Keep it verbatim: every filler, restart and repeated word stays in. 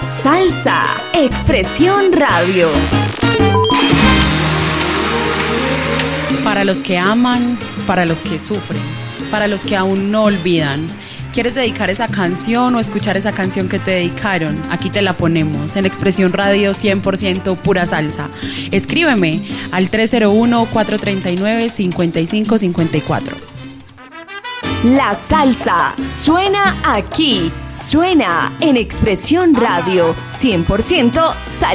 Salsa, Expresión Radio. Para los que aman, para los que sufren, para los que aún no olvidan. ¿Quieres dedicar esa canción o escuchar esa canción que te dedicaron? Aquí te la ponemos en Expresión Radio cien por ciento pura salsa. Escríbeme al tres cero uno, cuatro tres nueve, cinco cinco cinco cuatro. La salsa suena aquí, suena en Expresión Radio cien por ciento salsa.